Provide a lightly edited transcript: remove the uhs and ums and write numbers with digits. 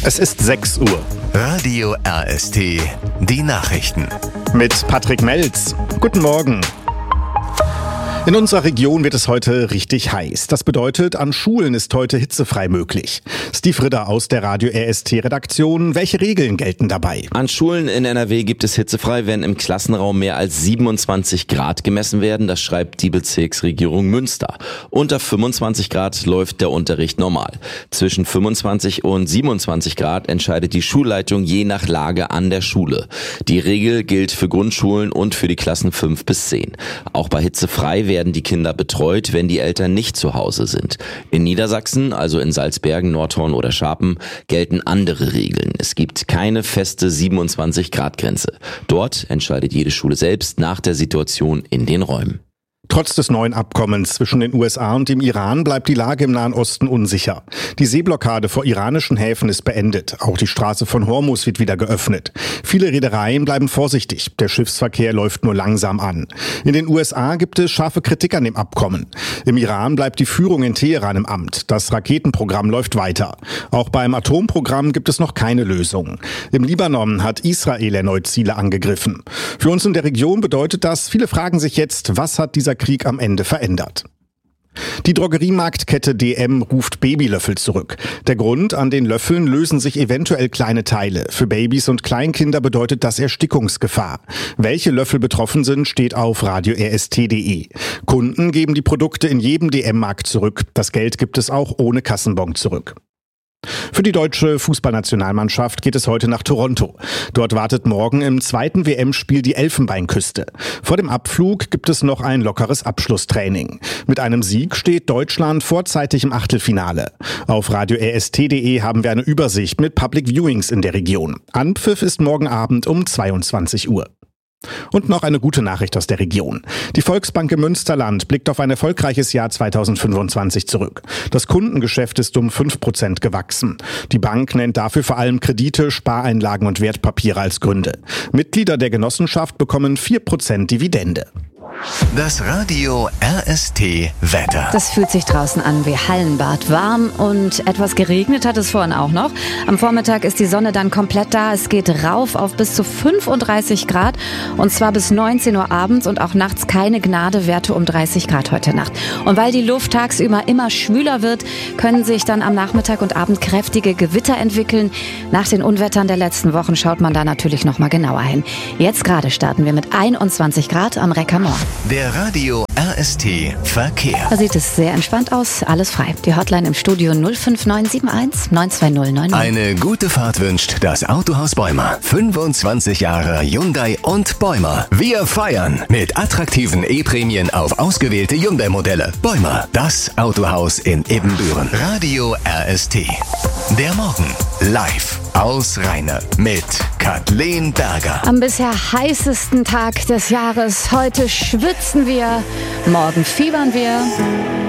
Es ist 6 Uhr. Radio RST, die Nachrichten. Mit Patrick Melz. Guten Morgen. In unserer Region wird es heute richtig heiß. Das bedeutet, an Schulen ist heute hitzefrei möglich. Steve Ritter aus der Radio RST-Redaktion. Welche Regeln gelten dabei? An Schulen in NRW gibt es hitzefrei, wenn im Klassenraum mehr als 27 Grad gemessen werden. Das schreibt die Bezirksregierung Münster. Unter 25 Grad läuft der Unterricht normal. Zwischen 25 und 27 Grad entscheidet die Schulleitung je nach Lage an der Schule. Die Regel gilt für Grundschulen und für die Klassen 5 bis 10. Auch bei hitzefrei werden die Kinder betreut, wenn die Eltern nicht zu Hause sind. In Niedersachsen, also in Salzbergen, Nordhorn oder Scharpen, gelten andere Regeln. Es gibt keine feste 27-Grad-Grenze. Dort entscheidet jede Schule selbst nach der Situation in den Räumen. Trotz des neuen Abkommens zwischen den USA und dem Iran bleibt die Lage im Nahen Osten unsicher. Die Seeblockade vor iranischen Häfen ist beendet. Auch die Straße von Hormuz wird wieder geöffnet. Viele Reedereien bleiben vorsichtig. Der Schiffsverkehr läuft nur langsam an. In den USA gibt es scharfe Kritik an dem Abkommen. Im Iran bleibt die Führung in Teheran im Amt. Das Raketenprogramm läuft weiter. Auch beim Atomprogramm gibt es noch keine Lösung. Im Libanon hat Israel erneut Ziele angegriffen. Für uns in der Region bedeutet das, viele fragen sich jetzt, was hat dieser Krieg am Ende verändert. Die Drogeriemarktkette DM ruft Babylöffel zurück. Der Grund: an den Löffeln lösen sich eventuell kleine Teile. Für Babys und Kleinkinder bedeutet das Erstickungsgefahr. Welche Löffel betroffen sind, steht auf radio-rst.de. Kunden geben die Produkte in jedem DM-Markt zurück. Das Geld gibt es auch ohne Kassenbon zurück. Für die deutsche Fußballnationalmannschaft geht es heute nach Toronto. Dort wartet morgen im zweiten WM-Spiel die Elfenbeinküste. Vor dem Abflug gibt es noch ein lockeres Abschlusstraining. Mit einem Sieg steht Deutschland vorzeitig im Achtelfinale. Auf radio-rst.de haben wir eine Übersicht mit Public Viewings in der Region. Anpfiff ist morgen Abend um 22 Uhr. Und noch eine gute Nachricht aus der Region. Die Volksbank im Münsterland blickt auf ein erfolgreiches Jahr 2025 zurück. Das Kundengeschäft ist um 5% gewachsen. Die Bank nennt dafür vor allem Kredite, Spareinlagen und Wertpapiere als Gründe. Mitglieder der Genossenschaft bekommen 4% Dividende. Das Radio RST Wetter. Das fühlt sich draußen an wie Hallenbad. Warm und etwas geregnet hat es vorhin auch noch. Am Vormittag ist die Sonne dann komplett da. Es geht rauf auf bis zu 35 Grad. Und zwar bis 19 Uhr abends und auch nachts keine Gnade. Werte um 30 Grad heute Nacht. Und weil die Luft tagsüber immer schwüler wird, können sich dann am Nachmittag und Abend kräftige Gewitter entwickeln. Nach den Unwettern der letzten Wochen schaut man da natürlich noch mal genauer hin. Jetzt gerade starten wir mit 21 Grad am Reckermoor. Der Radio RST Verkehr. Da sieht es sehr entspannt aus, alles frei. Die Hotline im Studio 05971 92099. Eine gute Fahrt wünscht das Autohaus Bäumer. 25 Jahre Hyundai und Bäumer. Wir feiern mit attraktiven E-Prämien auf ausgewählte Hyundai-Modelle. Bäumer, das Autohaus in Ibbenbüren. Radio RST. Der Morgen live aus Rheine mit Kathleen Berger. Am bisher heißesten Tag des Jahres. Heute schwitzen wir, morgen fiebern wir.